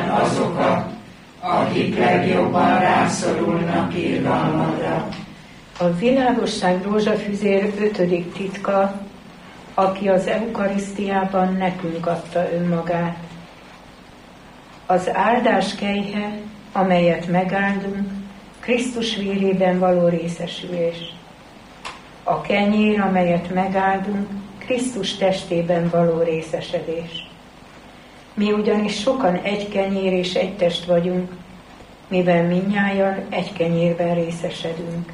meg azokat, akik legjobban rászorulnak irgalmadra. A világosság rózsafüzér 5. titka, aki az eukarisztiában nekünk adta önmagát. Az áldás kejhe, amelyet megáldunk, Krisztus vérében való részesülés. A kenyér, amelyet megáldunk, Krisztus testében való részesedés. Mi ugyanis sokan egy kenyér és egy test vagyunk, mivel mindnyájan egy kenyérben részesedünk.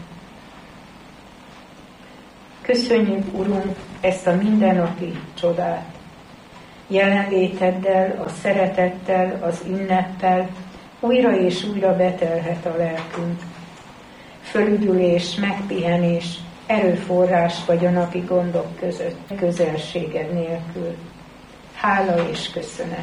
Köszönjük, Urunk, ezt a mindennapi csodát. Jelenléteddel, a szeretettel, az ünneppel újra és újra betelhet a lelkünk. Fölüdülés, megpihenés, erőforrás vagy a napi gondok között, közelséged nélkül. Hála és köszönet.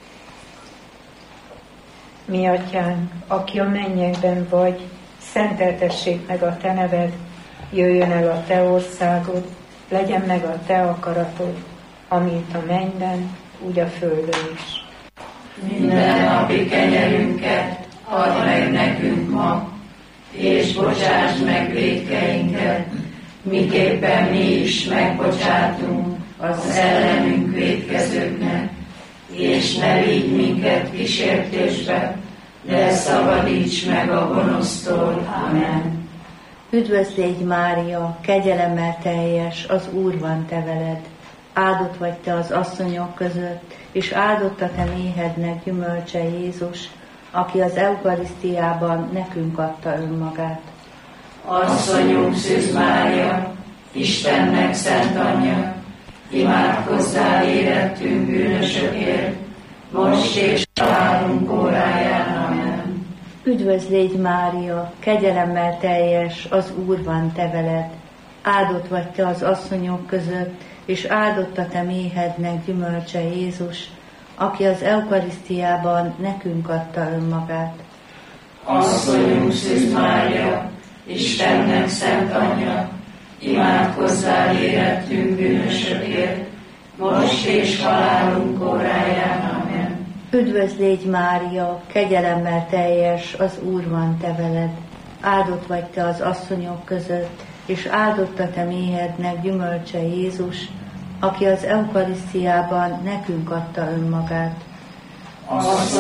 Mi Atyánk, aki a mennyekben vagy, szenteltessék meg a Te neved, jöjjön el a Te országod, legyen meg a Te akaratod, amint a mennyben, úgy a földön is. Minden napi kenyerünket add meg nekünk ma, és bocsásd meg vétkeinket, miképpen mi is megbocsátunk az ellenünk vétkezőknek, és ne vigy minket kísértésbe, de szabadíts meg a gonosztól. Amen. Üdvözlégy Mária, kegyelemmel teljes, az Úr van te veled. Áldott vagy te az asszonyok között, és áldott a te méhednek gyümölcse Jézus, aki az eukarisztiában nekünk adta önmagát. Asszonyunk Szűz Mária, Istennek szent anyja, imádkozzál érettünk bűnösökért, most és halálunk óráján. Amen. Üdvözlégy Mária, kegyelemmel teljes, az Úr van te veled. Áldott vagy te az asszonyok között, és áldott a te méhednek gyümölcse Jézus, aki az eukarisztiában nekünk adta önmagát. Asszonyunk Szűz Mária, Istennek szent anyja, imádkozzál érettünk bűnösökért, most és halálunk óráján. Amen. Üdvözlégy Mária, kegyelemmel teljes, az Úr van te veled. Áldott vagy te az asszonyok között, és áldott a te méhednek gyümölcse Jézus, aki az eukarisztiában nekünk adta önmagát. Asszonyunk